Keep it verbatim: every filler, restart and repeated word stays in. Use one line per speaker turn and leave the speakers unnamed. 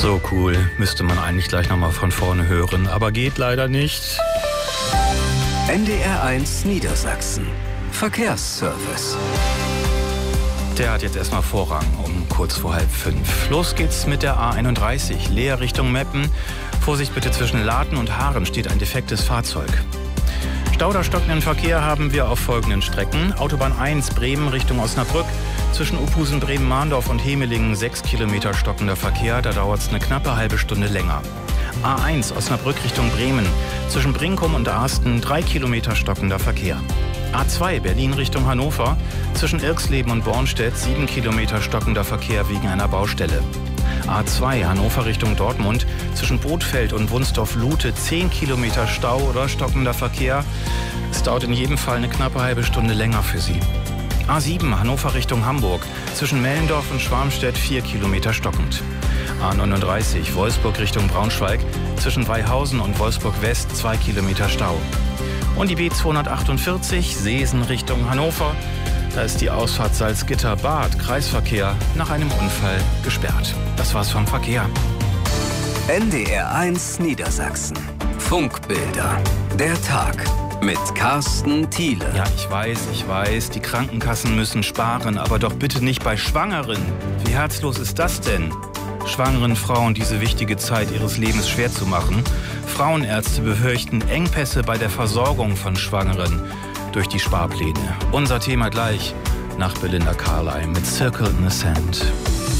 So cool, müsste man eigentlich gleich nochmal von vorne hören, aber geht leider nicht.
N D R eins Niedersachsen. Verkehrsservice.
Der hat jetzt erstmal Vorrang um kurz vor halb fünf. Los geht's mit der A einunddreißig, Leer Richtung Meppen. Vorsicht bitte, zwischen Laden und Haaren steht ein defektes Fahrzeug. Stau oder stockenden Verkehr haben wir auf folgenden Strecken. Autobahn eins, Bremen Richtung Osnabrück. Zwischen Uphusen, Bremen-Mahndorf und Hemelingen sechs Kilometer stockender Verkehr. Da dauert es eine knappe halbe Stunde länger. A eins, Osnabrück Richtung Bremen. Zwischen Brinkum und Arsten drei Kilometer stockender Verkehr. A zwei, Berlin Richtung Hannover. Zwischen Irxleben und Bornstedt sieben Kilometer stockender Verkehr wegen einer Baustelle. A zwei, Hannover Richtung Dortmund. Zwischen Bothfeld und Wunsdorf-Lute zehn Kilometer Stau oder stockender Verkehr. Es dauert in jedem Fall eine knappe halbe Stunde länger für Sie. A sieben, Hannover Richtung Hamburg. Zwischen Mellendorf und Schwarmstedt vier Kilometer stockend. A neununddreißig, Wolfsburg Richtung Braunschweig. Zwischen Weihausen und Wolfsburg-West zwei Kilometer Stau. Und die B zweihundertachtundvierzig, Seesen Richtung Hannover. Da ist die Ausfahrt Salzgitter-Bad, Kreisverkehr, nach einem Unfall gesperrt. Das war's vom Verkehr.
N D R eins Niedersachsen. Funkbilder. Der Tag. Mit Carsten Thiele.
Ja, ich weiß, ich weiß, die Krankenkassen müssen sparen, aber doch bitte nicht bei Schwangeren. Wie herzlos ist das denn? Schwangeren Frauen diese wichtige Zeit ihres Lebens schwer zu machen. Frauenärzte befürchten Engpässe bei der Versorgung von Schwangeren durch die Sparpläne. Unser Thema gleich nach Belinda Carlisle mit Circle in the Sand.